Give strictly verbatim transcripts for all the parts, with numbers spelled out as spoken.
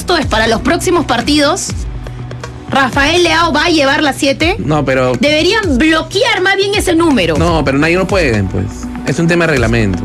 esto es para los próximos partidos, Rafael Leao va a llevar las siete. No, pero... Deberían bloquear más bien ese número. No, pero nadie no pueden, pues. Es un tema de reglamento.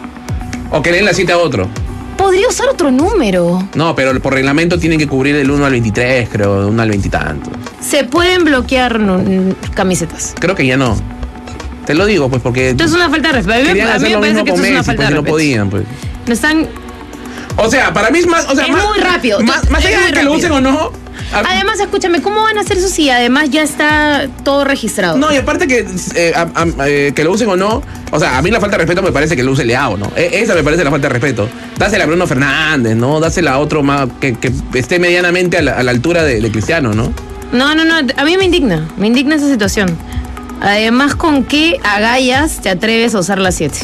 O que le den la siete a otro. Podría usar otro número. No, pero por reglamento tienen que cubrir del uno al veintitrés, creo, del uno al veinte y tantos. Se pueden bloquear no, camisetas. Creo que ya no. Te lo digo, pues, porque... Esto es una falta de respeto. A mí, a mí me parece que esto es una falta pues, de no respeto. podían, pues. No están... O sea, para mí es más... O sea, es más, muy rápido. Más, más allá de que rápido. lo usen o no... A... Además, escúchame, ¿cómo van a hacer eso si además ya está todo registrado? No, y aparte que, eh, a, a, eh, que lo usen o no, o sea, a mí la falta de respeto me parece que lo use Leao, ¿no? E esa me parece la falta de respeto. Dásela a Bruno Fernández, ¿no? Dásela a otro más que, que esté medianamente a la, a la altura de, de Cristiano, ¿no? No, no, no, a mí me indigna, me indigna esa situación. Además, ¿con qué agallas te atreves a usar las siete?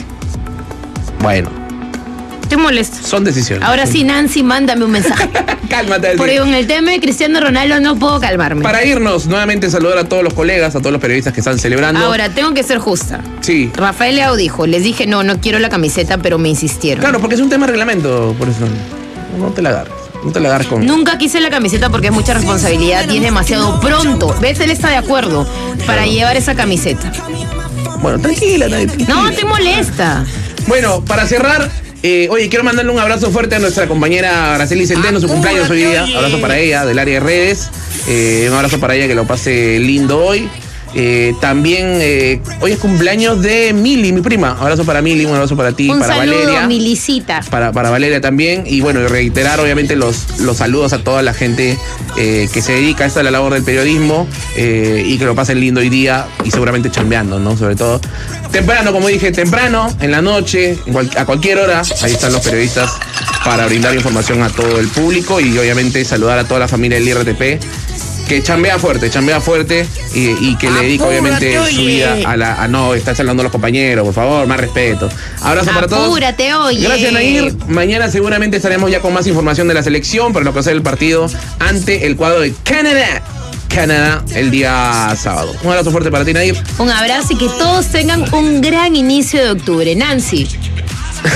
Bueno. Te molesto. Son decisiones. Ahora sí, Nancy, mándame un mensaje. Cálmate. Porque con el tema de Cristiano Ronaldo no puedo calmarme. Para irnos, nuevamente saludar a todos los colegas, a todos los periodistas que están celebrando. Ahora, tengo que ser justa. Sí. Rafael Leao dijo, les dije, no, no quiero la camiseta, pero me insistieron. Claro, porque es un tema de reglamento, por eso. No te la agarres. No te la agarres con... Nunca quise la camiseta porque es mucha responsabilidad y es demasiado pronto. ¿Ves? Él está de acuerdo para llevar esa camiseta. Bueno, tranquila, tranquila. No, te molesta. Bueno, para cerrar... Eh, oye, quiero mandarle un abrazo fuerte a nuestra compañera Araceli Centeno, su cumpleaños hoy día. Abrazo para ella, del área de redes. Eh, un abrazo para ella, que lo pase lindo hoy. Eh, también, eh, hoy es cumpleaños de Mili, mi prima. Abrazo para Mili, un abrazo para ti, un para saludo, Valeria. Milicita. Para, para Valeria también. Y bueno, y reiterar obviamente los, los saludos a toda la gente eh, que se dedica a esta la labor del periodismo eh, y que lo pasen lindo hoy día y seguramente chambeando, ¿no? Sobre todo temprano, como dije, temprano, en la noche, en cual, a cualquier hora, ahí están los periodistas para brindar información a todo el público y obviamente saludar a toda la familia del I R T P. Que chambea fuerte, chambea fuerte y, y que le dedica obviamente oye. su vida a la... A, no, está saludando a los compañeros, por favor, más respeto. Abrazo para todos. Apúrate, oye. Gracias, Nair. Mañana seguramente estaremos ya con más información de la selección para lo que será el partido ante el cuadro de Canadá. Canadá el día sábado. Un abrazo fuerte para ti, Nair. Un abrazo y que todos tengan un gran inicio de octubre. Nancy.